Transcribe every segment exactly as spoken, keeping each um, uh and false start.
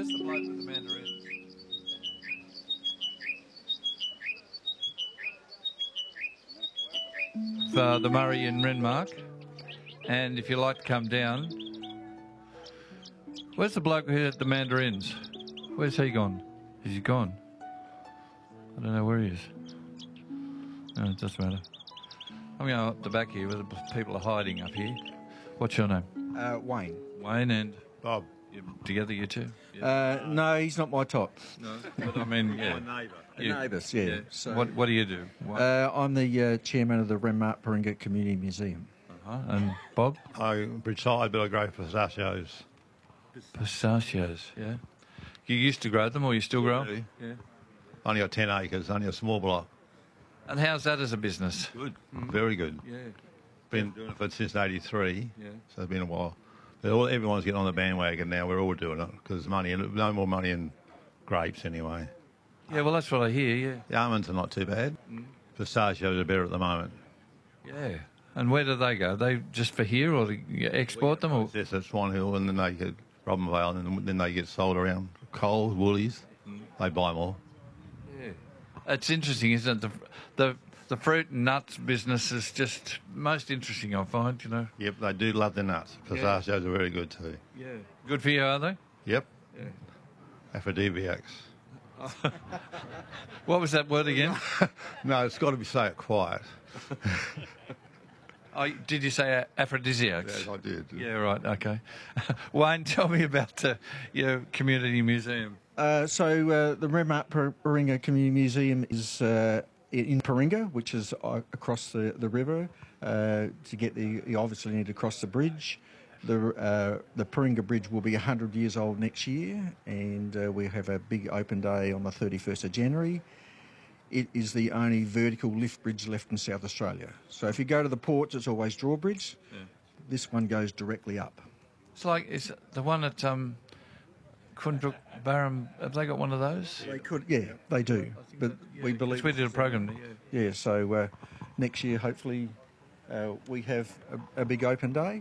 Where's the bloke with the mandarins? For the Murray in Renmark. And if you like to come down, where's the bloke who had the mandarins? Where's he gone? Is he gone? I don't know where he is. No, it doesn't matter. I'm going up the back here where the people are hiding up here. What's your name? Uh, Wayne. Wayne and Bob. you together, you two? Yeah. Uh, no, he's not my type. No, but I mean, yeah. My neighbour. You- Neighbours, yeah. yeah. So, What What do you do? What, uh, I'm the uh, chairman of the Renmark Paringa Community Museum. uh-huh. And Bob? I retired, but I grow pistachios. Pistachios, yeah. You used to grow them, or you still grow do. them? Yeah. Only got ten acres, only a small block. And how's that as a business? Good. Very good. Yeah. Been doing it for since eighty-three, Yeah. so it's been a while. But all, everyone's getting on the bandwagon now. We're all doing it because money, no more money in grapes anyway. Yeah, well, that's what I hear, yeah. The almonds are not too bad. Pistachios are better at the moment. Yeah. And where do they go? They just for here, or do you export them? Or? Yes, at Swan Hill, and then they get Robinvale, and then they get sold around Coles, Woolies. They buy more. Yeah. It's interesting, isn't it? The, the, the fruit and nuts business is just most interesting, I find, you know. Yep, they do love the nuts. Pistachios are very good too. Yeah. Good for you, are they? Yep. Yeah. Aphrodisiacs. What was that word again? No, it's got to be say it quiet. Oh, did you say a- aphrodisiacs? Yes, I did. Yeah, right, okay. Wayne, tell me about uh, your community museum. Uh, so uh, the Renmark Paringa Community Museum is uh, in Paringa, which is uh, across the, the river. Uh, to get there, you obviously need to cross the bridge. The, uh, the Paringa Bridge will be one hundred years old next year, and uh, we have a big open day on the thirty-first of January. It is the only vertical lift bridge left in South Australia. So if you go to the ports, it's always drawbridge. Yeah. This one goes directly up. It's like, it's the one at um, Kundruk Barham, have they got one of those? They could, yeah, they do. But we believe We did a program. Yeah. Yeah, so uh, next year, hopefully, uh, we have a, a big open day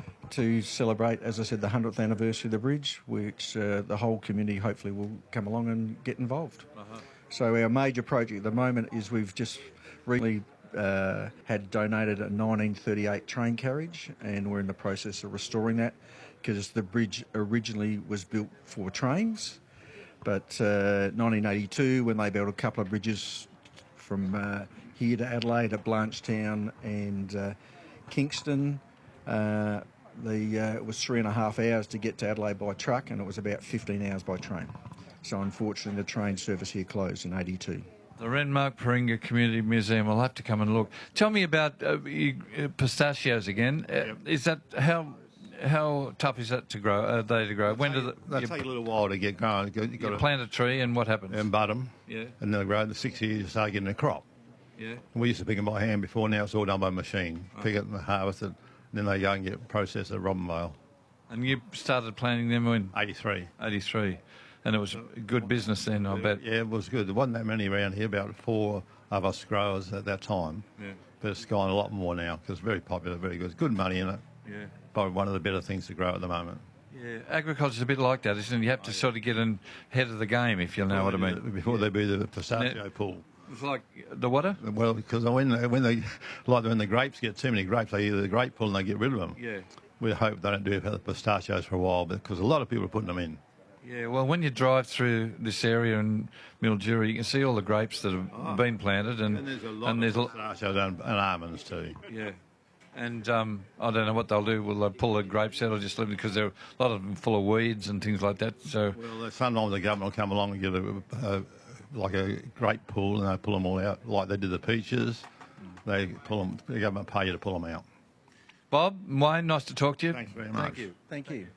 to celebrate, as I said, the one hundredth anniversary of the bridge, which uh, the whole community hopefully will come along and get involved. Uh-huh. So our major project at the moment is we've just recently uh, had donated a nineteen thirty-eight train carriage, and we're in the process of restoring that because the bridge originally was built for trains, but uh, nineteen eighty-two, when they built a couple of bridges from uh, here to Adelaide, at Blanchetown and uh, Kingston, uh, the, uh, it was three and a half hours to get to Adelaide by truck, and it was about fifteen hours by train. So unfortunately, the train service here closed in eighty-two. The Renmark Paringa Community Museum, I'll have to come and look. Tell me about uh, you, uh, pistachios again. Uh, Yep. Is that, how how tough is that to grow, are they to grow? When do They the, take you, a little while to get going. You you got to plant a tree and what happens? and bud them, Yeah. and then they grow. In six years, you start getting a crop. Yeah. We used to pick them by hand before. Now it's all done by machine. Oh. Pick it and harvest it, and then they go and get processed at Robinvale. And you started planting them in eighty-three. eighty-three, and it was a good business then, I bet. Yeah, it was good. There wasn't that many around here, about four of us growers at that time. Yeah. But it's gone a lot more now because it's very popular, very good. It's good money in it. Yeah. Probably one of the better things to grow at the moment. Yeah, agriculture's a bit like that, isn't it? You have to sort of get in ahead of the game, if you know what I mean. Before they do the pistachio Yeah. pull. It's like the water? Well, because when they, when they like when the grapes get too many grapes, they either the grape pull and they get rid of them. Yeah. We hope they don't do the pistachios for a while because a lot of people are putting them in. Yeah, well, when you drive through this area in Mildura, you can see all the grapes that have been planted, and, And there's a lot and of there's a- pistachios and, and almonds too. yeah, and um, I don't know what they'll do. Will they pull the grapes out or just leave them because there are a lot of them full of weeds and things like that? So Well, sometimes the government will come along and get a, a like a grape pull and they pull them all out, like they did the peaches. They pull them. The government pay you to pull them out. Bob, Wayne, nice to talk to you. Thanks very much. Thank you. Thank you.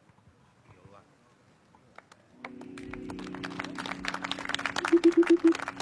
Much appreciated.